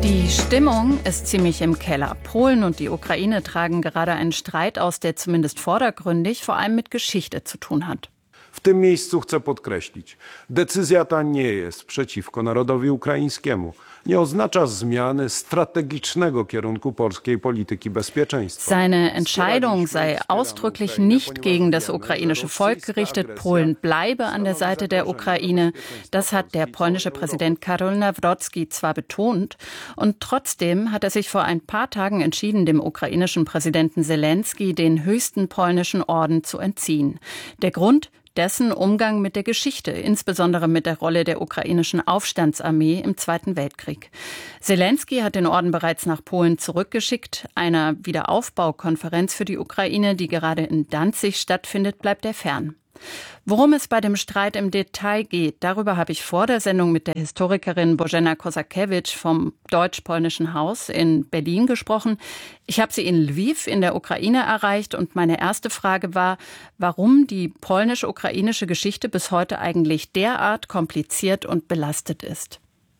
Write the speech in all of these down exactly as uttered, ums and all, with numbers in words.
Die Stimmung ist ziemlich im Keller. Polen und die Ukraine tragen gerade einen Streit aus, der zumindest vordergründig vor allem mit Geschichte zu tun hat. W tym miejscu chcę podkreślić, decyzja ta nie jest przeciwko narodowi ukraińskiemu. Nie oznacza zmiany strategicznego kierunku polskiej polityki bezpieczeństwa. Seine Entscheidung sei ausdrücklich nicht gegen das ukrainische Volk gerichtet. Polen bleibe an der Seite der Ukraine. Das hat der polnische Präsident Karol Nawrocki zwar betont, und trotzdem hat er sich vor ein paar Tagen entschieden, dem ukrainischen Präsidenten Selenskyj den höchsten polnischen Orden zu entziehen. Der Grund? Dessen Umgang mit der Geschichte, insbesondere mit der Rolle der ukrainischen Aufstandsarmee im Zweiten Weltkrieg. Selenskyj hat den Orden bereits nach Polen zurückgeschickt. Einer Wiederaufbaukonferenz für die Ukraine, die gerade in Danzig stattfindet, bleibt er fern. Worum es bei dem Streit im Detail geht, darüber habe ich vor der Sendung mit der Historikerin Bożena Kosakiewicz vom Deutsch-Polnischen Haus in Berlin gesprochen. Ich habe sie in Lwiw in der Ukraine erreicht und meine erste Frage war, warum die polnisch-ukrainische Geschichte bis heute eigentlich derart kompliziert und belastet ist.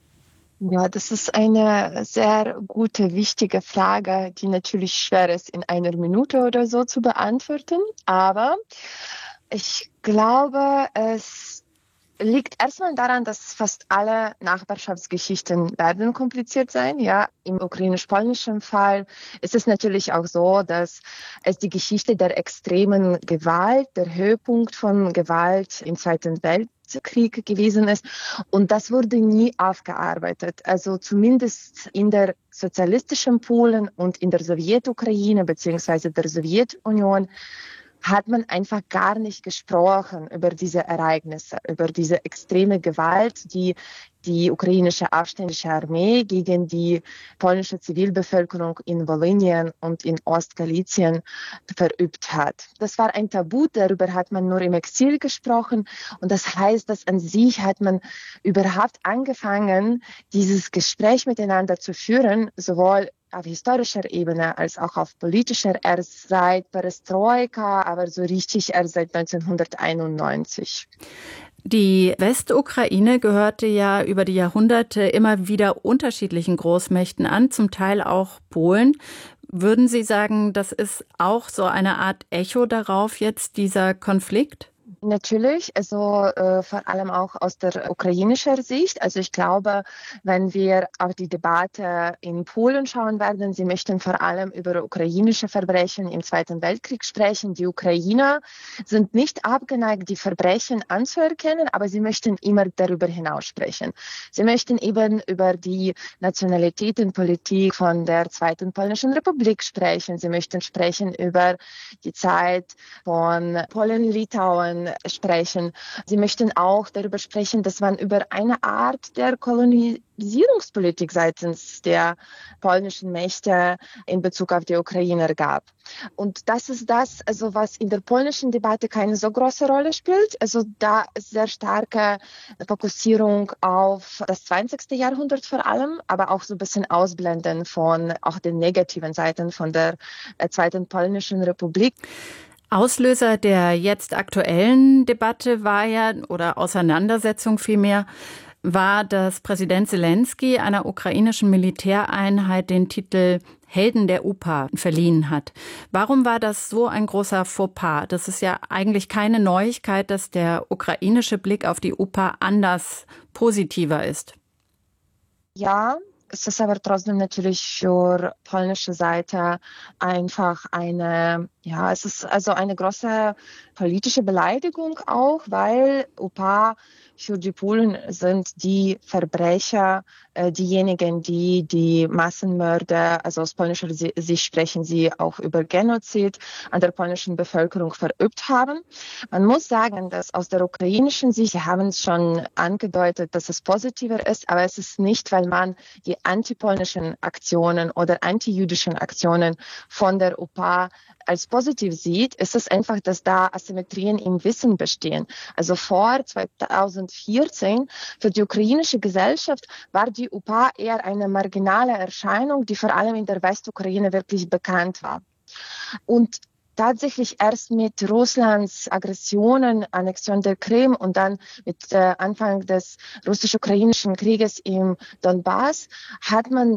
Ja, das ist eine sehr gute, wichtige Frage, die natürlich schwer ist, in einer Minute oder so zu beantworten. Aber ich glaube, es liegt erstmal daran, dass fast alle Nachbarschaftsgeschichten werden kompliziert sein. Ja, im ukrainisch-polnischen Fall ist es natürlich auch so, dass es die Geschichte der extremen Gewalt, der Höhepunkt von Gewalt im Zweiten Weltkrieg gewesen ist. Und das wurde nie aufgearbeitet. Also zumindest in der sozialistischen Polen und in der Sowjetukraine beziehungsweise der Sowjetunion hat man einfach gar nicht gesprochen über diese Ereignisse, über diese extreme Gewalt, die die ukrainische aufständische Armee gegen die polnische Zivilbevölkerung in Wolynien und in Ostgalizien verübt hat. Das war ein Tabu, darüber hat man nur im Exil gesprochen. Und das heißt, dass an sich hat man überhaupt angefangen, dieses Gespräch miteinander zu führen, sowohl auf historischer Ebene als auch auf politischer, erst seit Perestroika, aber so richtig erst seit neunzehnhunderteinundneunzig. Die Westukraine gehörte ja über die Jahrhunderte immer wieder unterschiedlichen Großmächten an, zum Teil auch Polen. Würden Sie sagen, das ist auch so eine Art Echo darauf jetzt, dieser Konflikt? Natürlich, also äh, vor allem auch aus der ukrainischen Sicht. Also ich glaube, wenn wir auf die Debatte in Polen schauen werden, sie möchten vor allem über ukrainische Verbrechen im Zweiten Weltkrieg sprechen. Die Ukrainer sind nicht abgeneigt, die Verbrechen anzuerkennen, aber sie möchten immer darüber hinaus sprechen. Sie möchten eben über die Nationalitätenpolitik von der Zweiten Polnischen Republik sprechen. Sie möchten sprechen über die Zeit von Polen-Litauen sprechen. Sie möchten auch darüber sprechen, dass man über eine Art der Kolonisierungspolitik seitens der polnischen Mächte in Bezug auf die Ukrainer gab. Und das ist das, also was in der polnischen Debatte keine so große Rolle spielt. Also da ist sehr starke Fokussierung auf das zwanzigste Jahrhundert vor allem, aber auch so ein bisschen Ausblenden von auch den negativen Seiten von der Zweiten Polnischen Republik. Auslöser der jetzt aktuellen Debatte war ja, oder Auseinandersetzung vielmehr, war, dass Präsident Selenskyj einer ukrainischen Militäreinheit den Titel Helden der U P A verliehen hat. Warum war das so ein großer Fauxpas? Das ist ja eigentlich keine Neuigkeit, dass der ukrainische Blick auf die U P A anders positiver ist. Ja, es ist aber trotzdem natürlich für polnische Seite einfach eine, ja, es ist also eine große politische Beleidigung auch, weil U P A für die Polen sind die Verbrecher, äh, diejenigen, die die Massenmörder, also aus polnischer Sicht sprechen sie auch über Genozid an der polnischen Bevölkerung verübt haben. Man muss sagen, dass aus der ukrainischen Sicht, wir haben es schon angedeutet, dass es positiver ist, aber es ist nicht, weil man die antipolnischen Aktionen oder antijüdischen Aktionen von der U P A als positiv sieht, ist es einfach, dass da Asymmetrien im Wissen bestehen. Also vor zweitausendvierzehn für die ukrainische Gesellschaft war die U P A eher eine marginale Erscheinung, die vor allem in der Westukraine wirklich bekannt war. Und tatsächlich erst mit Russlands Aggressionen, Annexion der Krim und dann mit äh, Anfang des russisch-ukrainischen Krieges im Donbass hat man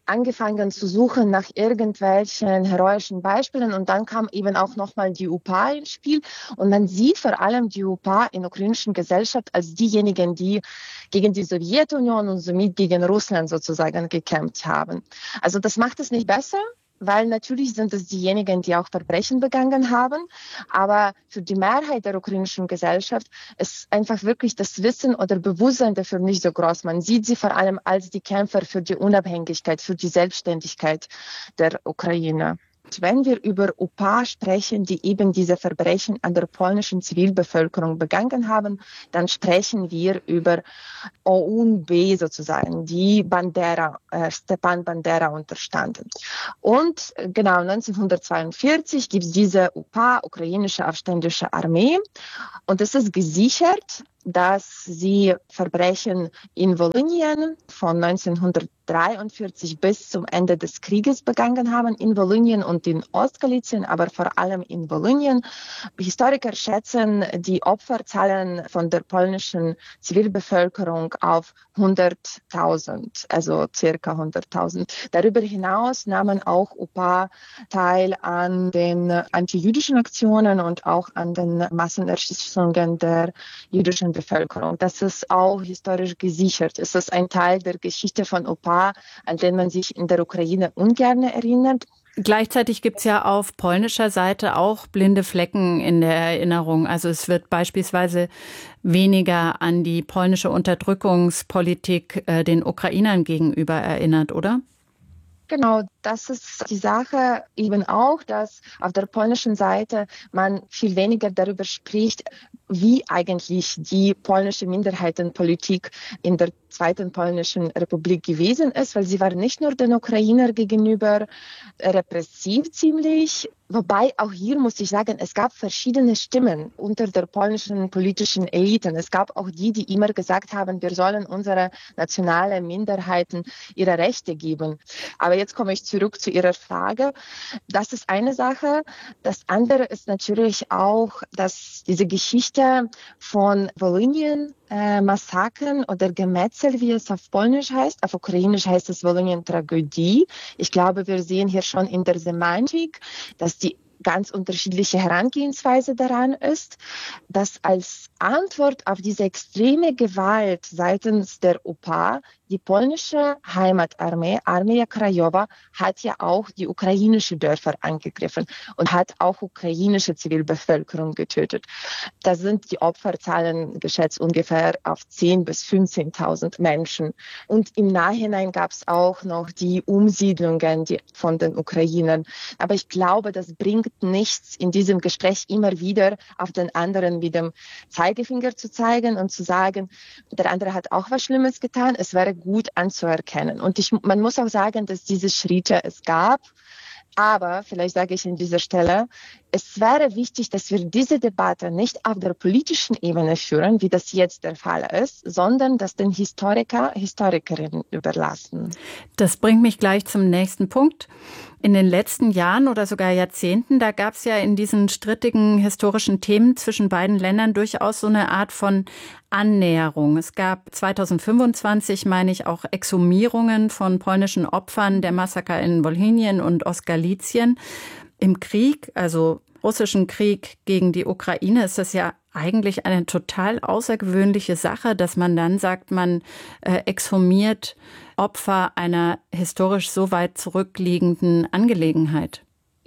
angefangen zu suchen nach irgendwelchen heroischen Beispielen und dann kam eben auch nochmal die U P A ins Spiel und man sieht vor allem die U P A in der ukrainischen Gesellschaft als diejenigen, die gegen die Sowjetunion und somit gegen Russland sozusagen gekämpft haben. Also das macht es nicht besser, weil natürlich sind es diejenigen, die auch Verbrechen begangen haben, aber für die Mehrheit der ukrainischen Gesellschaft ist einfach wirklich das Wissen oder Bewusstsein dafür nicht so groß. Man sieht sie vor allem als die Kämpfer für die Unabhängigkeit, für die Selbstständigkeit der Ukraine. Wenn wir über U P A sprechen, die eben diese Verbrechen an der polnischen Zivilbevölkerung begangen haben, dann sprechen wir über O U B sozusagen, die Bandera, äh, Stepan Bandera unterstanden. Und genau neunzehnhundertzweiundvierzig gibt es diese U P A, Ukrainische Aufständische Armee, und es ist gesichert, dass sie Verbrechen in Volynien von neunzehnhundertdreiundvierzig bis zum Ende des Krieges begangen haben, in Volynien und in Ostgalizien, aber vor allem in Volynien. Historiker schätzen die Opferzahlen von der polnischen Zivilbevölkerung auf hunderttausend, also circa hunderttausend. Darüber hinaus nahmen auch U P A teil an den antijüdischen Aktionen und auch an den Massenerschießungen der jüdischen Bevölkerung. Das ist auch historisch gesichert. Es ist ein Teil der Geschichte von U P A, an den man sich in der Ukraine ungern erinnert. Gleichzeitig gibt es ja auf polnischer Seite auch blinde Flecken in der Erinnerung. Also es wird beispielsweise weniger an die polnische Unterdrückungspolitik äh, den Ukrainern gegenüber erinnert, oder? Genau, das ist die Sache eben auch, dass auf der polnischen Seite man viel weniger darüber spricht, wie eigentlich die polnische Minderheitenpolitik in der Zweiten Polnischen Republik gewesen ist, weil sie war nicht nur den Ukrainern gegenüber repressiv ziemlich, wobei auch hier muss ich sagen, es gab verschiedene Stimmen unter der polnischen politischen Eliten. Es gab auch die, die immer gesagt haben, wir sollen unsere nationalen Minderheiten ihre Rechte geben. Aber jetzt komme ich zurück zu Ihrer Frage. Das ist eine Sache. Das andere ist natürlich auch, dass diese Geschichte von Volynien, Äh, Massakern oder Gemetzel, wie es auf Polnisch heißt. Auf Ukrainisch heißt es Volynien-Tragödie. Ich glaube, wir sehen hier schon in der Semantik, dass die ganz unterschiedliche Herangehensweise daran ist, dass als Antwort auf diese extreme Gewalt seitens der U P A die polnische Heimatarmee, Armia Krajowa, hat ja auch die ukrainische Dörfer angegriffen und hat auch ukrainische Zivilbevölkerung getötet. Da sind die Opferzahlen geschätzt ungefähr auf zehntausend bis fünfzehntausend Menschen. Und im Nachhinein gab es auch noch die Umsiedlungen die, von den Ukrainern. Aber ich glaube, das bringt nichts, in diesem Gespräch immer wieder auf den anderen mit dem Zeigefinger zu zeigen und zu sagen, der andere hat auch was Schlimmes getan. Es wäre gut anzuerkennen. Und ich, man muss auch sagen, dass diese Schritte es gab. Aber, vielleicht sage ich an dieser Stelle, es wäre wichtig, dass wir diese Debatte nicht auf der politischen Ebene führen, wie das jetzt der Fall ist, sondern dass den Historiker, Historikerinnen überlassen. Das bringt mich gleich zum nächsten Punkt. In den letzten Jahren oder sogar Jahrzehnten, da gab es ja in diesen strittigen historischen Themen zwischen beiden Ländern durchaus so eine Art von Annäherung. Es gab zweitausendfünfundzwanzig, meine ich, auch Exhumierungen von polnischen Opfern der Massaker in Volynien und Ostgalizien. Im Krieg, also russischen Krieg gegen die Ukraine, ist das ja eigentlich eine total außergewöhnliche Sache, dass man dann sagt, man äh, exhumiert Opfer einer historisch so weit zurückliegenden Angelegenheit.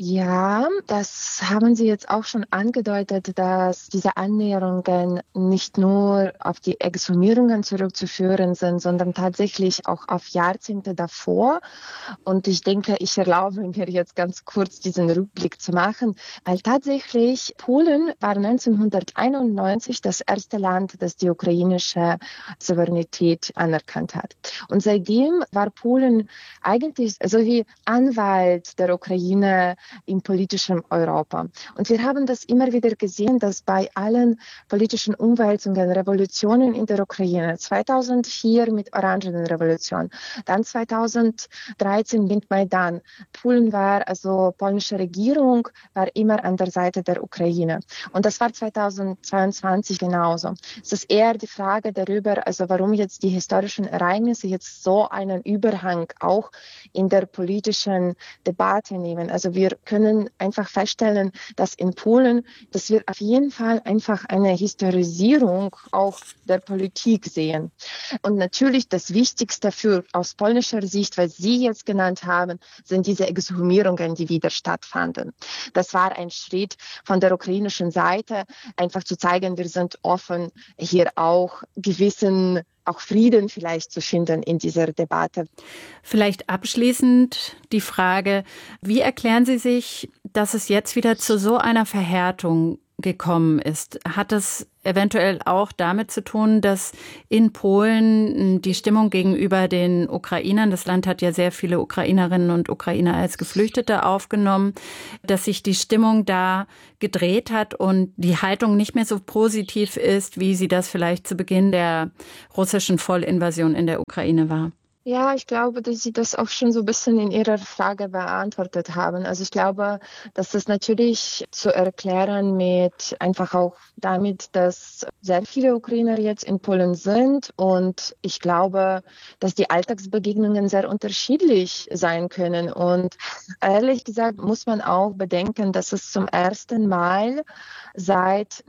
Ja, das haben Sie jetzt auch schon angedeutet, dass diese Annäherungen nicht nur auf die Exhumierungen zurückzuführen sind, sondern tatsächlich auch auf Jahrzehnte davor. Und ich denke, ich erlaube mir jetzt ganz kurz diesen Rückblick zu machen, weil tatsächlich Polen war neunzehnhunderteinundneunzig das erste Land, das die ukrainische Souveränität anerkannt hat. Und seitdem war Polen eigentlich so wie Anwalt der Ukraine im politischen Europa. Und wir haben das immer wieder gesehen, dass bei allen politischen Umwälzungen, Revolutionen in der Ukraine, zweitausendvier mit Orangenrevolution, dann zweitausenddreizehn mit Maidan, Polen war, also polnische Regierung war immer an der Seite der Ukraine. Und das war zweitausendzweiundzwanzig genauso. Es ist eher die Frage darüber, also warum jetzt die historischen Ereignisse jetzt so einen Überhang auch in der politischen Debatte nehmen. Also wir können einfach feststellen, dass in Polen, dass wir auf jeden Fall einfach eine Historisierung auch der Politik sehen. Und natürlich das Wichtigste für aus polnischer Sicht, was Sie jetzt genannt haben, sind diese Exhumierungen, die wieder stattfanden. Das war ein Schritt von der ukrainischen Seite, einfach zu zeigen, wir sind offen, hier auch gewissen auch Frieden vielleicht zu finden in dieser Debatte. Vielleicht abschließend die Frage, wie erklären Sie sich, dass es jetzt wieder zu so einer Verhärtung gekommen ist? Hat das eventuell auch damit zu tun, dass in Polen die Stimmung gegenüber den Ukrainern, das Land hat ja sehr viele Ukrainerinnen und Ukrainer als Geflüchtete aufgenommen, dass sich die Stimmung da gedreht hat und die Haltung nicht mehr so positiv ist, wie sie das vielleicht zu Beginn der russischen Vollinvasion in der Ukraine war? Ja, ich glaube, dass Sie das auch schon so ein bisschen in Ihrer Frage beantwortet haben. Also ich glaube, dass das natürlich zu erklären mit einfach auch damit, dass sehr viele Ukrainer jetzt in Polen sind und ich glaube, dass die Alltagsbegegnungen sehr unterschiedlich sein können. Und ehrlich gesagt muss man auch bedenken, dass es zum ersten Mal seit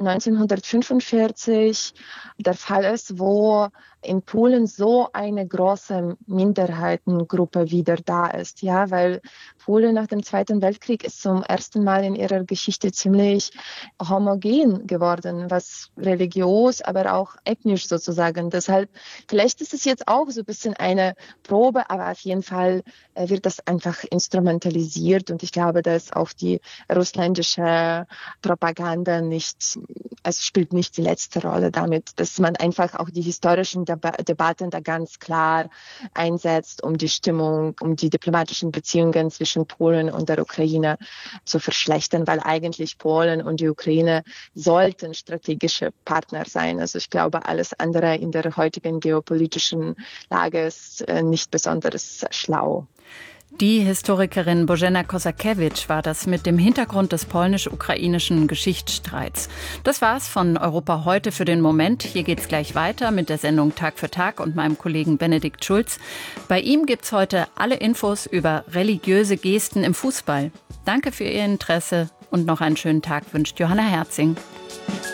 neunzehnhundertfünfundvierzig der Fall ist, wo in Polen so eine große Minderheitengruppe wieder da ist, ja, weil Polen nach dem Zweiten Weltkrieg ist zum ersten Mal in ihrer Geschichte ziemlich homogen geworden, was religiös, aber auch ethnisch sozusagen. Deshalb, vielleicht ist es jetzt auch so ein bisschen eine Probe, aber auf jeden Fall wird das einfach instrumentalisiert und ich glaube, dass auch die russländische Propaganda nicht, es spielt nicht die letzte Rolle damit, dass man einfach auch die historischen Deb- Debatten da ganz klar einsetzt, um die Stimmung, um die diplomatischen Beziehungen zwischen Polen und der Ukraine zu verschlechtern, weil eigentlich Polen und die Ukraine sollten strategische Partner sein. Also ich glaube, alles andere in der heutigen geopolitischen Lage ist nicht besonders schlau. Die Historikerin Bożena Kosakiewicz war das mit dem Hintergrund des polnisch-ukrainischen Geschichtsstreits. Das war's von Europa heute für den Moment. Hier geht's gleich weiter mit der Sendung Tag für Tag und meinem Kollegen Benedikt Schulz. Bei ihm gibt's heute alle Infos über religiöse Gesten im Fußball. Danke für Ihr Interesse und noch einen schönen Tag wünscht Johanna Herzing.